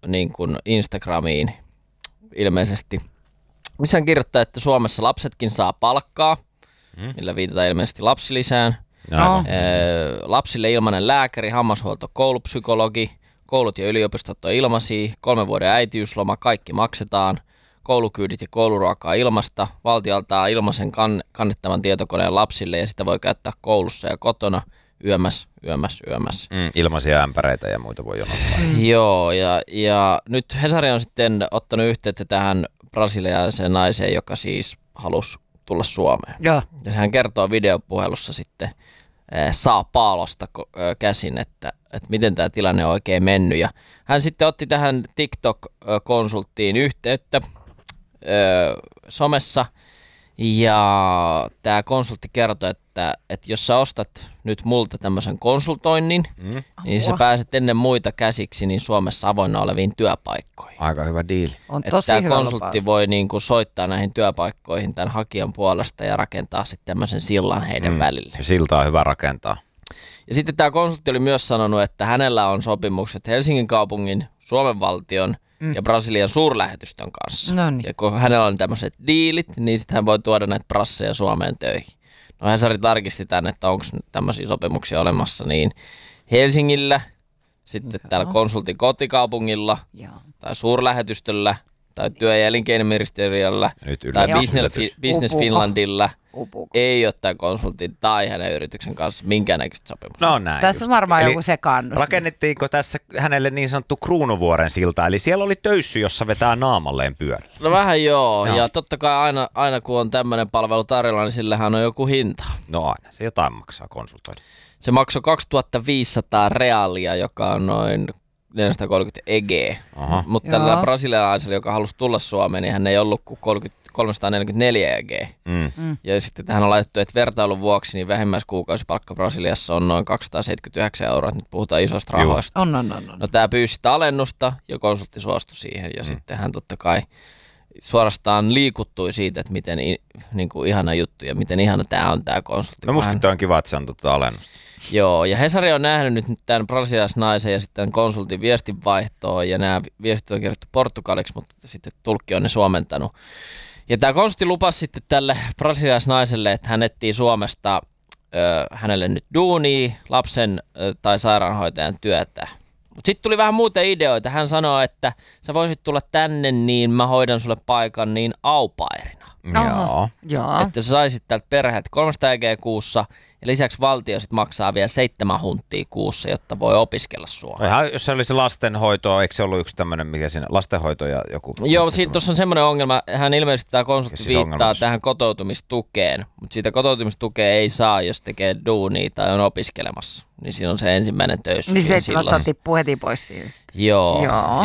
niin kuin Instagramiin ilmeisesti, missä hän kirjoittaa, että Suomessa lapsetkin saa palkkaa, millä viitataan ilmeisesti lapsilisään. Lapsille ilmainen lääkäri, hammashuolto, koulupsykologi, koulut ja yliopistot on ilmaisia, 3 vuoden äitiysloma, kaikki maksetaan, koulukyydit ja kouluruokaa ilmasta, valtiolta ilmaisen kannettavan tietokoneen lapsille ja sitä voi käyttää koulussa ja kotona yömäs. Ilmaisia ämpäreitä ja muita voi jonottaa. Joo, ja nyt Hesari on sitten ottanut yhteyttä tähän brasilialaiseen naiseen, joka siis halusi tulla Suomeen. Joo. Ja hän kertoo videopuhelussa sitten Sao Paulosta käsin, että miten tämä tilanne on oikein mennyt. Ja hän sitten otti tähän TikTok-konsulttiin yhteyttä somessa, ja tämä konsultti kertoi, että jos sä ostat nyt multa tämmöisen konsultoinnin, niin sä pääset ennen muita käsiksi niin Suomessa avoinna oleviin työpaikkoihin. Aika hyvä diili. On tosi tämä hyvä konsultti lupaus. voi niinku soittaa näihin työpaikkoihin tämän hakijan puolesta ja rakentaa sitten tämmöisen sillan heidän välille. Se silta on hyvä rakentaa. Ja sitten tämä konsultti oli myös sanonut, että hänellä on sopimukset Helsingin kaupungin, Suomen valtion ja Brasilian suurlähetystön kanssa. Noniin. Ja kun hänellä on tämmöiset diilit, niin sitten hän voi tuoda näitä brasseja Suomeen töihin. No Hesari tarkisti tämän, että onko tämmöisiä sopimuksia olemassa niin Helsingillä, sitten täällä konsultin kotikaupungilla tai suurlähetystöllä tai työ- ja elinkeinoministeriöllä tai Business Finlandilla. Ei ole tämän konsultin tai hänen yrityksen kanssa minkäännäköistä sopimusta. No näin. Tässä on varmaan joku sekaannus. Rakennettiinko tässä hänelle niin sanottu Kruunuvuoren silta, eli siellä oli töyssy, jossa vetää naamalleen pyörällä? No vähän joo, ja totta kai aina kun on tämmöinen palvelu tarjolla, niin sillähän on joku hinta. No aina, se jotain maksaa konsultoida. Se maksoi 2500 reaalia, joka on noin 430 EG. Mutta tällä brasilialaisella, joka halusi tulla Suomeen, niin hän ei ollut kuin 344 EG. Ja sitten tähän on laitettu, että vertailun vuoksi niin vähimmäiskuukausipalkka Brasiliassa on noin 279 €. Nyt puhutaan isoista rahoista. On. No tämä pyysi sitä alennusta ja konsultti suostui siihen. Ja sitten hän totta kai suorastaan liikuttui siitä, että miten niin kuin ihana juttu ja miten ihana tämä on tämä konsultti. No musta on kiva, että se on alennusta. Joo, ja Hesari on nähnyt nyt tämän brasilialaisnaisen ja sitten konsultin viestinvaihtoa, ja nämä viestit on kirjoittu portugaliksi, mutta sitten tulkki on ne suomentanut. Ja tämä konsultti lupasi sitten tälle brasilialaisnaiselle, että hän etsii Suomesta hänelle nyt duunia, lapsen tai sairaanhoitajan työtä. Mutta sitten tuli vähän muuta ideoita. Hän sanoi, että sä voisit tulla tänne, niin mä hoidan sulle paikan niin aupairina. Joo. Että sä saisit täältä perheet 300 EG kuussa, ja lisäksi valtio sit maksaa vielä 7 hunttia kuussa, jotta voi opiskella Suomeen. Jos se olisi lastenhoitoa, eikö se ollut yksi tämmöinen, mikä siinä, lastenhoito ja joku? Joo, mutta tuossa on semmoinen ongelma, hän ilmeisesti tämä konsultti viittaa tähän kotoutumistukeen, mutta siitä kotoutumistukea ei saa, jos tekee duunia tai on opiskelemassa. Niin siinä on se ensimmäinen töysy. Niin 7 tippuu heti pois siitä. Joo.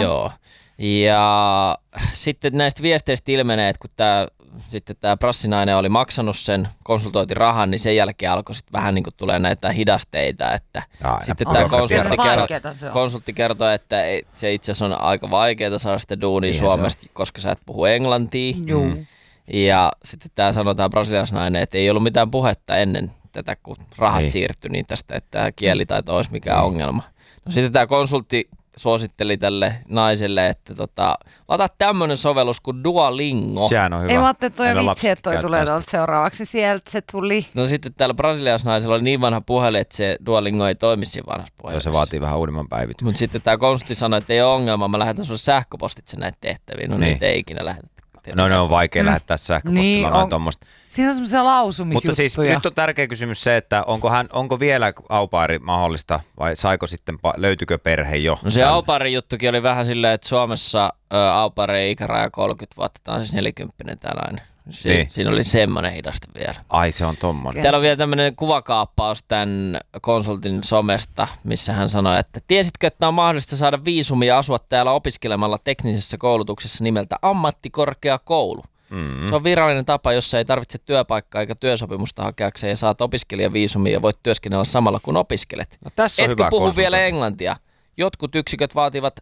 Ja sitten näistä viesteistä ilmenee, että kun tämä brassinainen oli maksanut sen konsultointirahan, niin sen jälkeen alkoi sitten vähän niin kuin tulee näitä hidasteita, että sitten tämä konsultti kertoi, että se itse asiassa on aika vaikeaa saada sitä duunia Suomesta, koska sä et puhu englantia. Ja sitten tämä brasilialaisnainen, että ei ollut mitään puhetta ennen tätä, kun rahat siirtyi niin tästä, että tämä kielitaito olisi mikään ongelma. No sitten tämä konsultti suositteli tälle naiselle, että lataa tämmönen sovellus kuin Duolingo. Sehän on hyvä. Ei mä ajattelin, että toi vitsi, että toi tulee tuolta seuraavaksi. Sieltä se tuli. No sitten täällä brasilialaisnaisella oli niin vanha puhelin, että se Duolingo ei toimi siinä vanhassa puhelimessa. Se vaatii vähän uudemman päivityksen. Mutta sitten tämä konsultti sanoi, että ei ole ongelma, mä lähetän sulle sähköpostitse näitä tehtäviä. No niitä ei ikinä lähetä. No ne on vaikea lähettää sähköpostilla noin tommoista. Siinä on semmoisia lausumisjuttuja. Mutta siis nyt on tärkeä kysymys se, että onko vielä aupairi mahdollista vai löytyykö perhe jo? No se aupairi juttukin oli vähän silleen, että Suomessa aupairi ikäraja 30 vuotta, tämä on siis 40 tällainen. Siinä oli semmoinen hidaste vielä. Ai se on tommoinen. Täällä on vielä tämmöinen kuvakaappaus tämän konsultin somesta, missä hän sanoi, että tiesitkö, että on mahdollista saada viisumia asua täällä opiskelemalla teknisessä koulutuksessa nimeltä ammattikorkeakoulu. Se on virallinen tapa, jossa ei tarvitse työpaikkaa eikä työsopimusta hakeakseen ja saat opiskelijaviisumia ja voit työskennellä samalla kun opiskelet. No, tässä on Etkö hyvä puhu vielä englantia? Jotkut yksiköt vaativat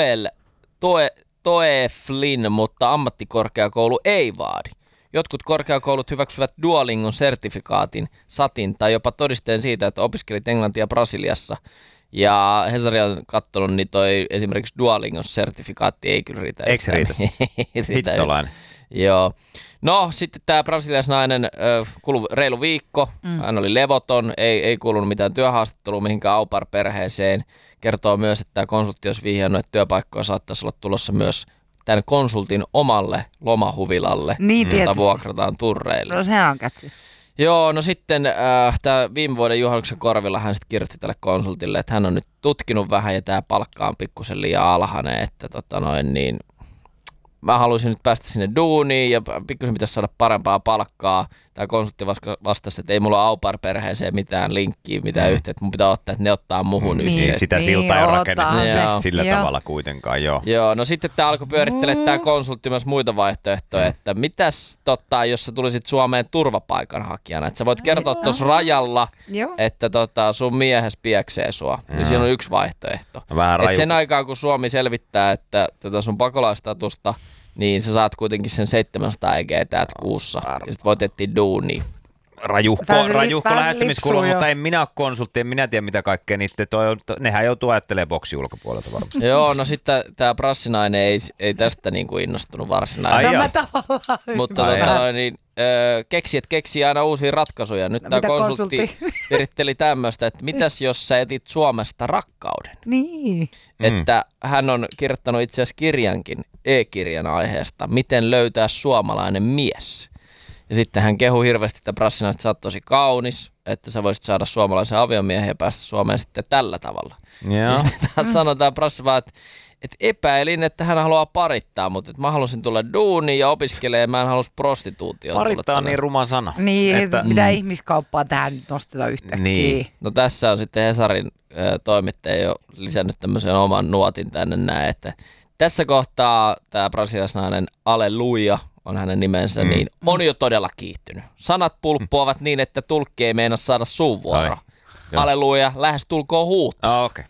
TOEFLin, mutta ammattikorkeakoulu ei vaadi. Jotkut korkeakoulut hyväksyvät Duolingon sertifikaatin, SATin tai jopa todisteen siitä, että opiskelit englantia Brasiliassa. Ja Hesari on katsonut, niin toi esimerkiksi Duolingo-sertifikaatti ei kyllä riitä. Eikö se riitä? Hittolainen. Joo. No sitten tämä brasilialaisnainen kului reilu viikko, hän oli levoton, ei kuulunut mitään työhaastattelua mihinkään au pair-perheeseen. Kertoo myös, että tämä konsultti olisi vihjannut, että työpaikkoja saattaisi olla tulossa myös tämän konsultin omalle lomahuvilalle, jota vuokrataan turreille. No se on kätsi. Joo, no sitten tämä viime vuoden juhannuksen korvilla hän sitten kirjoitti tälle konsultille, että hän on nyt tutkinut vähän ja tämä palkka on pikkusen liian alhainen, että mä haluaisin nyt päästä sinne duuniin ja pikkusen pitäisi saada parempaa palkkaa. Tämä konsultti vastasi, että ei mulla au pair-perheeseen mitään linkkiä, mitään yhteyttä. Mun pitää ottaa, että ne ottaa muhun yhteyttä. Niin, sitä siltaa ei ole rakennettu sillä tavalla kuitenkaan, joo. Joo, no sitten tämä alkoi pyörittelemään tämä konsultti myös muita vaihtoehtoja, että mitäs jos sä tulisit Suomeen turvapaikanhakijana, että sä voit kertoa tuossa rajalla, että sun miehes pieksee sua. Niin siinä on yksi vaihtoehto. Että sen aikaa, kun Suomi selvittää, että tätä sun pakolaistatusta, niin sä saat kuitenkin sen 700 EG täältä kuussa. Ja sit voit etsiä duunia. Rajuhko lähestymiskulma, mutta en minä ole konsultti, en minä tiedä mitä kaikkea niitä. Nehän joutuu ajattelemaan boksi ulkopuolelta varmaan. Joo, no sitten tämä prassinainen ei tästä niinku innostunut varsinaisesti. Mutta keksii aina uusia ratkaisuja. Nyt tämä konsultti viritteli tämmöistä, että mitäs jos sä etit Suomesta rakkauden? Niin. Että hän on kirjoittanut itse asiassa kirjankin, e-kirjan aiheesta, miten löytää suomalainen mies. Ja sitten hän kehui hirveästi, että prassinaista sä oot tosi kaunis, että sä voisit saada suomalaisen aviomiehen ja päästä Suomeen sitten tällä tavalla. Ja sitten taas sanotaan prassi vaan, että epäilin, että hän haluaa parittaa, mutta että mä halusin tulla duuniin ja opiskelemaan ja mä en halus prostituutioon. Parittaa on niin ruma sana. Niin, että mitä ihmiskauppaa tähän nyt nostetaan yhtäkkiä. Niin. No tässä on sitten Hesarin toimittaja jo lisännyt tämmöisen oman nuotin tänne näin, että tässä kohtaa tämä brasilialaisnainen Aleluja on hänen nimensä, niin on jo todella kiihtynyt. Sanat pulppuavat niin, että tulkki ei meinaa saada suunvuoroa. Aleluja, lähes tulkoon huutaa. Okei.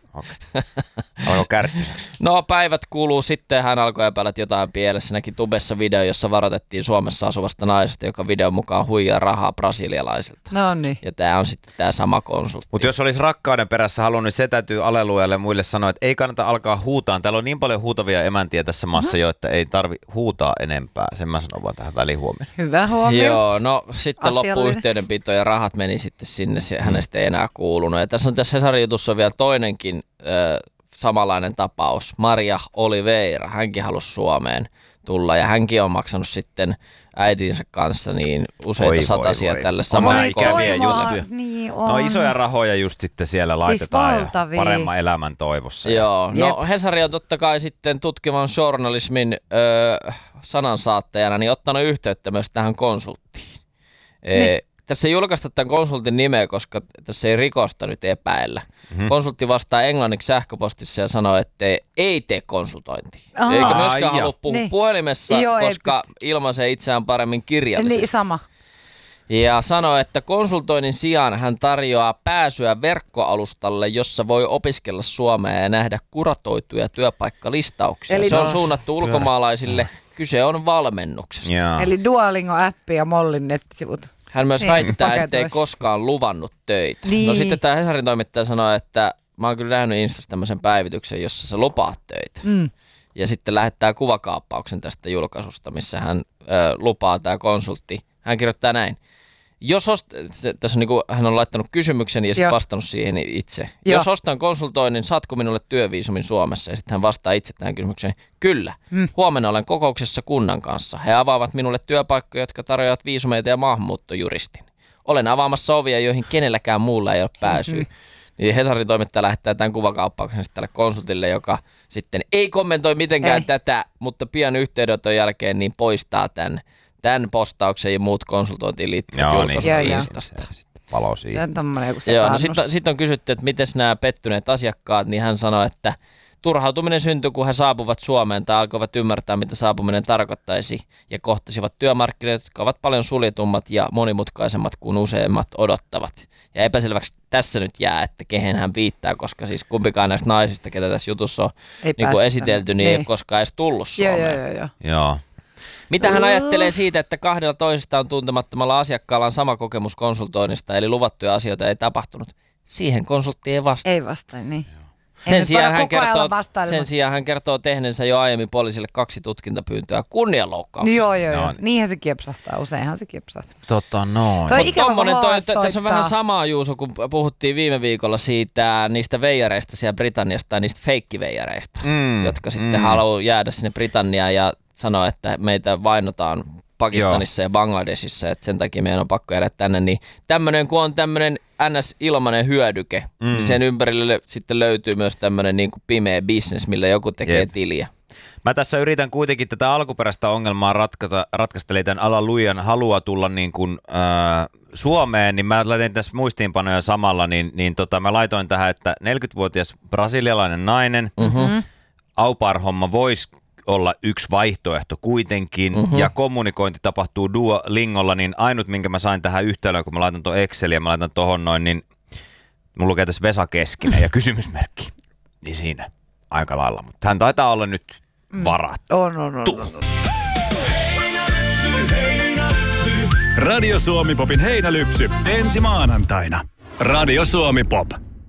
Alkoi kärttysäksi. No päivät kuluu sitten, hän alkoi epäillä jotain pielessä. Näki tubessa video, jossa varoitettiin Suomessa asuvasta naisesta, joka videon mukaan huijaa rahaa brasilialaisilta. No niin. Ja tämä on sitten tämä sama konsultti. Mutta jos olisi rakkauden perässä halunnut, niin se täytyy Alelujalle muille sanoa, että ei kannata alkaa huutaa. Täällä on niin paljon huutavia emäntiä tässä maassa jo, että ei tarvi huutaa enempää. Sen mä sanon vaan tähän välihuomioon. Hyvä huomio. Joo, no sitten loppui yhteydenpito ja rahat meni sitten sinne. Hänestä ei enää kuulunut. Ja tässä Hesarin jutussa on vielä toinenkin samanlainen tapaus. Maria Oliveira, hänkin halusi Suomeen tulla ja hänkin on maksanut sitten äitinsä kanssa niin useita satasia tälle samalle juttuja. Niin no isoja rahoja just sitten siellä siis laitetaan ja paremman elämän toivossa. Joo, no Hesari on totta kai sitten tutkivan journalismin sanansaattajana niin ottanut yhteyttä myös tähän konsulttiin. Tässä ei julkaista tämän konsultin nimeä, koska tässä ei rikosta nyt epäillä. Konsultti vastaa englanniksi sähköpostissa ja sanoo, että ei tee konsultointia. Eikä myöskään halua puhua puhelimessa, koska ilmaisee itseään paremmin kirjallisesti. Niin, sama. Ja sanoo, että konsultoinnin sijaan hän tarjoaa pääsyä verkkoalustalle, jossa voi opiskella suomea ja nähdä kuratoituja työpaikkalistauksia. Eli se on suunnattu ulkomaalaisille. Kyse on valmennuksesta. Eli Duolingo-appi ja Mollin nettisivut. Hän myös väittää, ettei koskaan luvannut töitä. Niin. No sitten tämä Hesarin toimittaja sanoi, että mä oon kyllä nähnyt Instassa tämmöisen päivityksen, jossa sä lupaat töitä. Ja sitten lähettää kuvakaappauksen tästä julkaisusta, missä hän lupaa tämä konsultti. Hän kirjoittaa näin. Tässä on niinku, hän on laittanut kysymyksen ja sitten vastannut siihen itse. Jos ostan konsultoinnin, saatko minulle työviisumin Suomessa? Ja sitten hän vastaa itse tähän kysymykseen. Kyllä. Huomenna olen kokouksessa kunnan kanssa. He avaavat minulle työpaikkoja, jotka tarjoavat viisumeita ja maahanmuuttojuristin. Olen avaamassa ovia, joihin kenelläkään muulla ei ole pääsyä. Niin Hesarin toimittaja lähettää tämän kuvakaappauksen tälle konsultille, joka sitten ei kommentoi mitenkään tätä, mutta pian yhteydenoton jälkeen niin poistaa tämän postauksen ja muut konsultointiin liittyvät julkaisut Instasta. Se on tommoinen joku sitten on kysytty, että miten nämä pettyneet asiakkaat, niin hän sanoi, että turhautuminen syntyi, kun he saapuvat Suomeen tai alkoivat ymmärtää, mitä saapuminen tarkoittaisi ja kohtasivat työmarkkinoita, jotka ovat paljon suljetummat ja monimutkaisemmat kuin useimmat odottavat. Ja epäselväksi tässä nyt jää, että kehen hän viittaa, koska siis kumpikaan näistä naisista, ketä tässä jutussa on niin esitelty, niin ei ole koskaan edes tullut Suomeen. Joo. Mitä hän ajattelee siitä, että kahdella toisistaan tuntemattomalla asiakkaalla on sama kokemus konsultoinnista, eli luvattuja asioita ei tapahtunut? Siihen konsultti ei vastaa. Ei vastaa, niin. Sen sijaan hän kertoo tehneensä jo aiemmin poliisille 2 tutkintapyyntöä kunnianloukkauksista. Joo. Niinhän se kiepsahtaa. Useinhan se kiepsahtaa. Tässä on vähän samaa, Juuso, kun puhuttiin viime viikolla niistä veijareista siellä Britanniasta tai niistä feikkiveijareista, jotka sitten haluaa jäädä sinne Britanniaan ja sanoa, että meitä vainotaan Pakistanissa ja Bangladesissa, että sen takia meidän on pakko jäädä tänne, niin kun on tämmöinen NS-ilmainen hyödyke, niin sen ympärille sitten löytyy myös tämmöinen niin kuin pimeä business, millä joku tekee tiliä. Mä tässä yritän kuitenkin tätä alkuperäistä ongelmaa ratkaista, eli tämän Alaluijan halua tulla niin kuin, Suomeen, niin mä laitin tässä muistiinpanoja samalla, niin mä laitoin tähän, että 40-vuotias brasilialainen nainen, au pair-homma voisi olla yksi vaihtoehto kuitenkin, ja kommunikointi tapahtuu Duolingolla, niin ainut, minkä mä sain tähän yhtälöön, kun mä laitan tuon Exceliin ja mä laitan tohon noin, niin mulla lukee tässä Vesa Keskinen ja kysymysmerkki. Niin siinä aika lailla, mutta hän taitaa olla nyt varattu. On. Radio Suomi Popin heinälypsy ensi maanantaina. Radio Suomi Pop.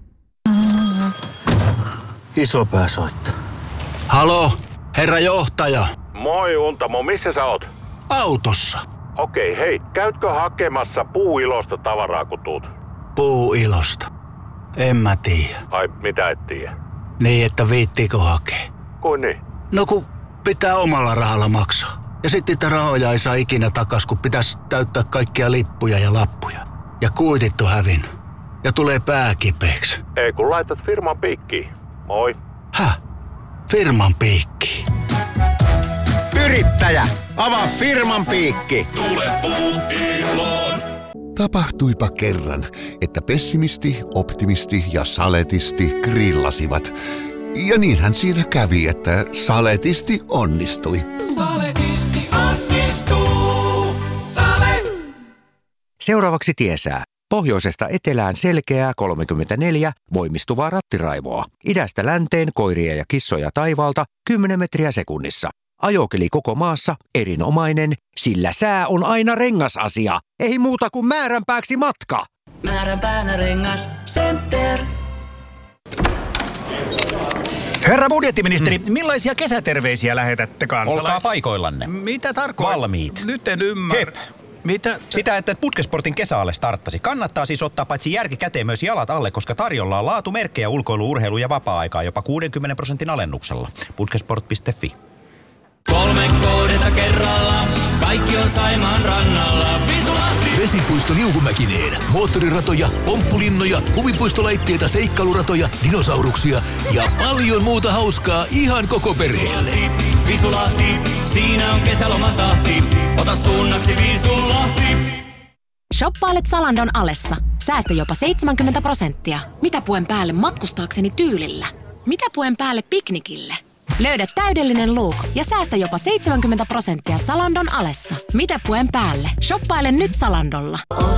Isopää soittaa. Halo, herra johtaja. Moi Untamo, missä sä oot? Autossa. Okei, hei, käytkö hakemassa Puuilosta tavaraa kun tuut? Puuilosta? En mä tiedä. Ai, mitä et tiedä? Niin, että viittiikö hakea? Kuin niin? No kun pitää omalla rahalla maksaa. Ja sitten niitä rahoja ei saa ikinä takas, kun pitäisi täyttää kaikkia lippuja ja lappuja. Ja kuitit on hävinnyt. Ja tulee pää kipeäksi. Ei kun laitat firman piikkiin. Moi. Häh? Firman piikki. Yrittäjä, avaa firman piikki. Tule Puuiloon. Tapahtuipa kerran, että pessimisti, optimisti ja saletisti grillasivat. Ja niinhän siinä kävi, että saletisti onnistui. Saletisti onnistuu. Seuraavaksi tiesää. Pohjoisesta etelään selkeää 34 voimistuvaa rattiraivoa. Idästä länteen koiria ja kissoja taivaalta 10 metriä sekunnissa. Ajokeli koko maassa erinomainen, sillä sää on aina rengasasia. Ei muuta kuin määränpääksi matka. Määränpäänä Rengas Center. Herra budjettiministeri, millaisia kesäterveisiä lähetätte kansalaisille? Olkaa paikoillanne. Mitä tarkoittaa? Valmiit. Nyt en ymmärrä. Hep. Mitä? Sitä, että Putkesportin kesäalle starttasi. Kannattaa siis ottaa paitsi järki käteen myös jalat alle, koska tarjolla on laatumerkkejä ulkoilu, urheilu ja vapaa-aikaa jopa 60% alennuksella. Putkesport.fi. 3 kohdetta kerralla, kaikki on Saimaan rannalla. Visulahti! Vesipuisto Liukumäkineen. Moottoriratoja, pomppulinnoja, huvipuistolaitteita, seikkailuratoja, dinosauruksia ja paljon muuta hauskaa ihan koko perheelle. Visulahti, siinä on kesälomatahti. Ota suunnaksi Visulahti. Shoppailet Zalandon alessa. Säästä jopa 70%. Mitä puen päälle matkustaakseni tyylillä? Mitä puen päälle piknikille? Löydä täydellinen look ja säästä jopa 70% Zalandon alessa. Mitä puen päälle? Shoppaile nyt Zalandolla.